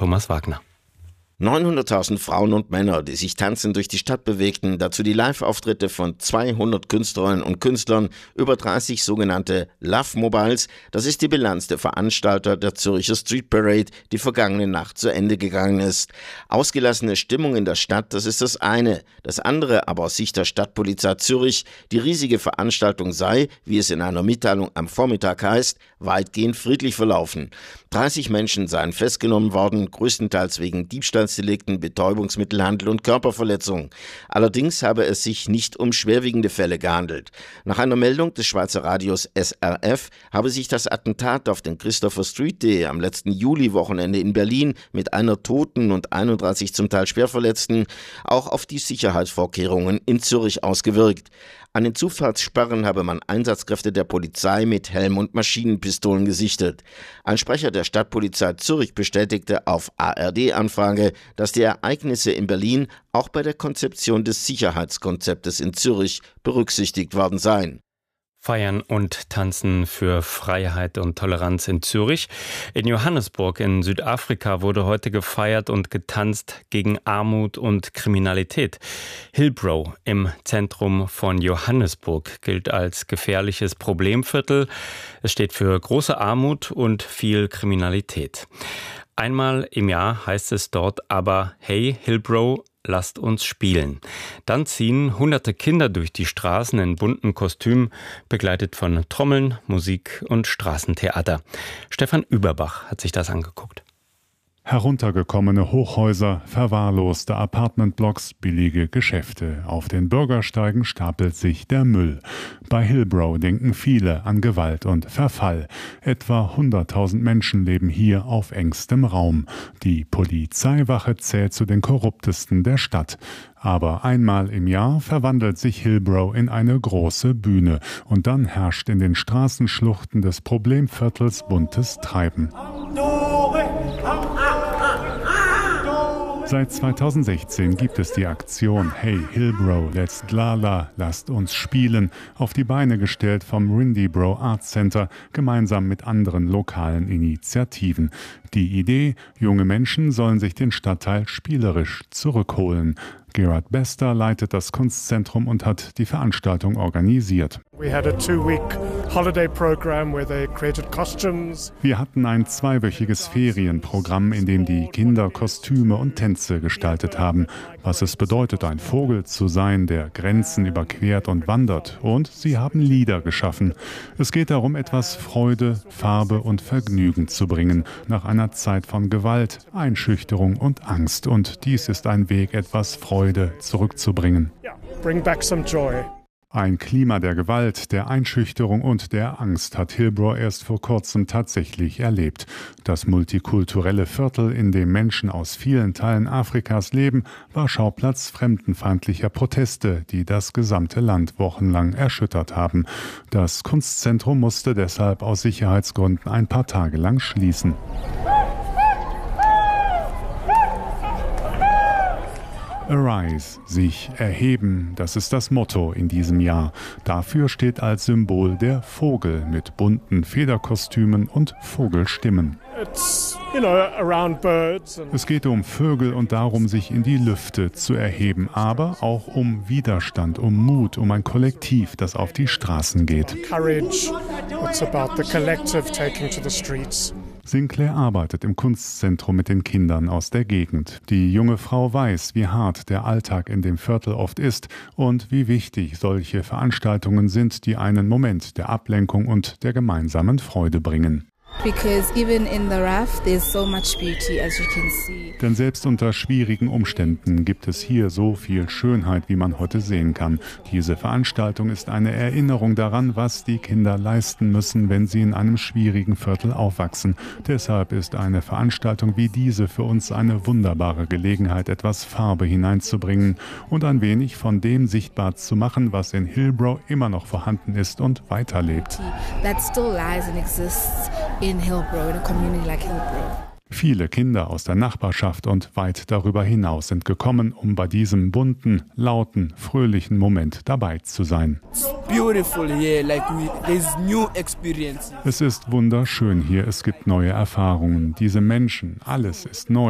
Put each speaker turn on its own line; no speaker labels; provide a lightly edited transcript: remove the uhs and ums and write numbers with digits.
Thomas Wagner.
900.000 Frauen und Männer, die sich tanzend durch die Stadt bewegten, dazu die Live-Auftritte von 200 Künstlerinnen und Künstlern, über 30 sogenannte Love Mobiles. Das ist die Bilanz der Veranstalter der Zürcher Street Parade, die vergangene Nacht zu Ende gegangen ist. Ausgelassene Stimmung in der Stadt, das ist das eine. Das andere aber aus Sicht der Stadtpolizei Zürich, die riesige Veranstaltung sei, wie es in einer Mitteilung am Vormittag heißt, weitgehend friedlich verlaufen. 30 Menschen seien festgenommen worden, größtenteils wegen Diebstahlsdelikten, Betäubungsmittelhandel und Körperverletzung. Allerdings habe es sich nicht um schwerwiegende Fälle gehandelt. Nach einer Meldung des Schweizer Radios SRF habe sich das Attentat auf den Christopher Street Day am letzten Juli-Wochenende in Berlin mit einer Toten und 31 zum Teil Schwerverletzten auch auf die Sicherheitsvorkehrungen in Zürich ausgewirkt. An den Zufahrtssperren habe man Einsatzkräfte der Polizei mit Helm- und Maschinenpistolen gesichtet. Ein Sprecher der Stadtpolizei Zürich bestätigte auf ARD-Anfrage, dass die Ereignisse in Berlin auch bei der Konzeption des Sicherheitskonzeptes in Zürich berücksichtigt worden seien.
Feiern und Tanzen für Freiheit und Toleranz in Zürich. In Johannesburg in Südafrika wurde heute gefeiert und getanzt gegen Armut und Kriminalität. Hillbrow im Zentrum von Johannesburg gilt als gefährliches Problemviertel. Es steht für große Armut und viel Kriminalität. Einmal im Jahr heißt es dort aber: Hey Hillbrow, lasst uns spielen. Dann ziehen hunderte Kinder durch die Straßen in bunten Kostümen, begleitet von Trommeln, Musik und Straßentheater. Stefan Überbach hat sich das angeguckt.
Heruntergekommene Hochhäuser, verwahrloste Apartmentblocks, billige Geschäfte. Auf den Bürgersteigen stapelt sich der Müll. Bei Hillbrow denken viele an Gewalt und Verfall. Etwa 100.000 Menschen leben hier auf engstem Raum. Die Polizeiwache zählt zu den korruptesten der Stadt. Aber einmal im Jahr verwandelt sich Hillbrow in eine große Bühne. Und dann herrscht in den Straßenschluchten des Problemviertels buntes Treiben. Seit 2016 gibt es die Aktion Hey Hillbrow, Let's Lala, lasst uns spielen, auf die Beine gestellt vom Rindybrow Arts Center, gemeinsam mit anderen lokalen Initiativen. Die Idee, junge Menschen sollen sich den Stadtteil spielerisch zurückholen. Gerard Bester leitet das Kunstzentrum und hat die Veranstaltung organisiert. Wir hatten ein 2-wöchiges Ferienprogramm, in dem die Kinder Kostüme und Tänze gestaltet haben. Was es bedeutet, ein Vogel zu sein, der Grenzen überquert und wandert. Und sie haben Lieder geschaffen. Es geht darum, etwas Freude, Farbe und Vergnügen zu bringen, nach einer Zeit von Gewalt, Einschüchterung und Angst. Und dies ist ein Weg, etwas Freude zurückzubringen.
Bring back some joy.
Ein Klima der Gewalt, der Einschüchterung und der Angst hat Hillbrow erst vor kurzem tatsächlich erlebt. Das multikulturelle Viertel, in dem Menschen aus vielen Teilen Afrikas leben, war Schauplatz fremdenfeindlicher Proteste, die das gesamte Land wochenlang erschüttert haben. Das Kunstzentrum musste deshalb aus Sicherheitsgründen ein paar Tage lang schließen. Arise, sich erheben, das ist das Motto in diesem Jahr. Dafür steht als Symbol der Vogel mit bunten Federkostümen und Vogelstimmen. Es geht um Vögel und darum, sich in die Lüfte zu erheben, aber auch um Widerstand, um Mut, um ein Kollektiv, das auf die Straßen geht. Sinclair arbeitet im Kunstzentrum mit den Kindern aus der Gegend. Die junge Frau weiß, wie hart der Alltag in dem Viertel oft ist und wie wichtig solche Veranstaltungen sind, die einen Moment der Ablenkung und der gemeinsamen Freude bringen. Denn selbst unter schwierigen Umständen gibt es hier so viel Schönheit, wie man heute sehen kann. Diese Veranstaltung ist eine Erinnerung daran, was die Kinder leisten müssen, wenn sie in einem schwierigen Viertel aufwachsen. Deshalb ist eine Veranstaltung wie diese für uns eine wunderbare Gelegenheit, etwas Farbe hineinzubringen und ein wenig von dem sichtbar zu machen, was in Hillbrow immer noch vorhanden ist und weiterlebt.
In Hillbrow, in a community like Hillbrow.
Viele Kinder aus der Nachbarschaft und weit darüber hinaus sind gekommen, um bei diesem bunten, lauten, fröhlichen Moment dabei zu sein. Es ist wunderschön hier, es gibt neue Erfahrungen, diese Menschen, alles ist neu.